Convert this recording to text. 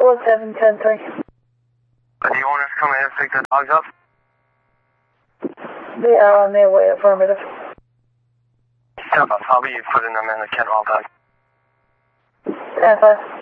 1710-3. Are the owners coming in to pick the dogs up? They are on their way, affirmative. Step up, I'll be putting them in the kennel all done. Stand by.